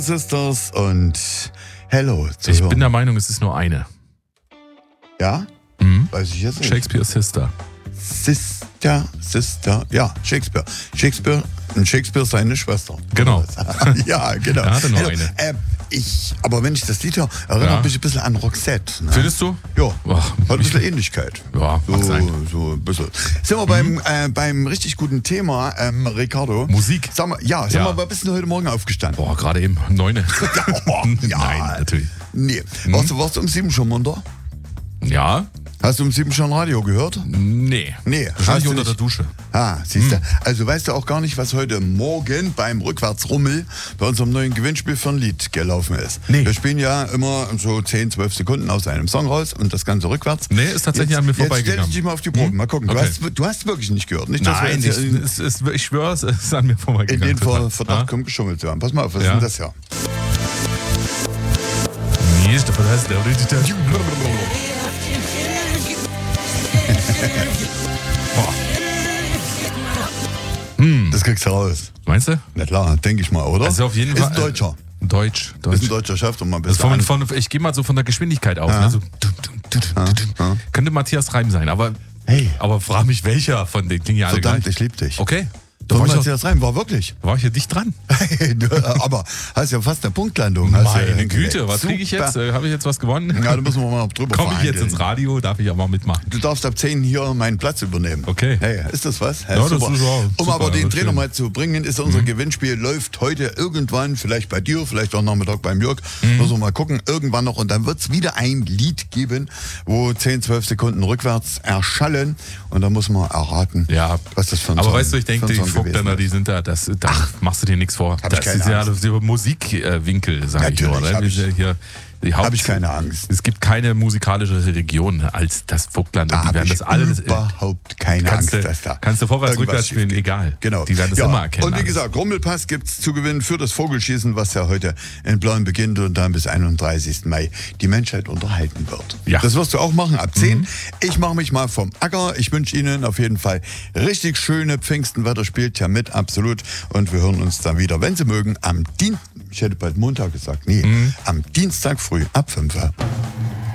Sisters und Hello. Ich bin der Meinung, es ist nur eine. Ja? Weiß ich jetzt nicht. Shakespeare Sister. Sister, ja, Shakespeare. Shakespeare ist seine Schwester. Genau. Ja, genau. Er hatte nur Hello. eine. Aber wenn ich das Lied höre, erinnert mich ein bisschen an Roxette. Ne? Findest du? Ja, Oh, hat ein bisschen Ähnlichkeit. Ja, mag sein. So ein bisschen. Sind wir beim richtig guten Thema, Ricardo. Musik. Sag mal, wir bist du heute Morgen aufgestanden? Boah, gerade eben 9. Ja. Nein, natürlich. Nee. Warst du um 7 schon munter? Ja? Hast du um 7 schon Radio gehört? Nee. Nee. Wahrscheinlich unter der Dusche. Siehst du? Also weißt du auch gar nicht, was heute Morgen beim Rückwärtsrummel bei unserem neuen Gewinnspiel für ein Lied gelaufen ist. Nee. Wir spielen ja immer so 10, 12 Sekunden aus einem Song raus und das Ganze rückwärts. Nee, ist tatsächlich an mir vorbeigegangen. Jetzt stell dich mal auf die Probe. Mal gucken. Okay. Du hast wirklich nicht gehört. Nicht, dass Nein, ich schwöre, es ist an mir in vorbeigegangen. den Verdacht kommt, geschummelt zu haben. Pass mal auf, was ist denn das ja? Nee, Stefan, das ist der Original. Das kriegst du raus. Meinst du? Na klar, denke ich mal, oder? Also auf jeden Ist Fall. ein Deutscher. Deutsch. Ist ein Deutscher, schafft doch mal ein bisschen. Ich gehe mal so von der Geschwindigkeit auf. Ne? So, könnte Matthias Reim sein, aber, Hey. aber frag mich, welcher von den klingen ja alle Verdammt, gleich. ich lieb dich. Okay. Da Da war, ich das rein, war wirklich. war ich ja dicht dran. Aber hast ja fast eine Punktlandung. Meine Güte, was kriege ich jetzt? Super. Habe ich jetzt was gewonnen? Ja, da müssen wir mal noch drüber Komme ich jetzt verhandeln. ins Radio? Darf ich aber mitmachen? Du darfst ab 10 hier meinen Platz übernehmen. Okay. Hey, ist das was? Ja, das ist auch Um super, aber den das ist Trainer schön. mal zu bringen, ist unser Gewinnspiel, läuft heute irgendwann, vielleicht bei dir, vielleicht auch Nachmittag beim Jörg. Müssen wir mal gucken, irgendwann noch. Und dann wird es wieder ein Lied geben, wo 10, 12 Sekunden rückwärts erschallen. Und da muss man erraten, Ja, was das für ein aber Song, weißt du, ich denke, für die ein Song gewesen Vogtländer, ist. die sind da, da machst du dir nichts vor. Hab ich Das keine ist ja Angst. der Musikwinkel, sag ich Natürlich, nur. hab Ne? ich- Hier, Hab ich keine Angst. Es gibt keine musikalische Region als das Vogtland. Da Die habe werden ich das alles. überhaupt keine Kannst Angst, du, dass da kannst du vorwärts, irgendwas rückwärts spielen, schief geht. egal. Genau. Die werden das immer erkennen. Und wie alles. gesagt, Rummelpass gibt es zu gewinnen für das Vogelschießen, was ja heute in Blauen beginnt und dann bis 31. Mai die Menschheit unterhalten wird. Ja. Das wirst du auch machen ab 10. Ich mache mich mal vom Acker. Ich wünsche Ihnen auf jeden Fall richtig schöne Pfingstenwetter. Spielt ja mit, absolut. Und wir hören uns dann wieder, wenn Sie mögen, am Dienstag. Ich hätte bald Montag gesagt. Nee, am Dienstag früh ab 5 Uhr.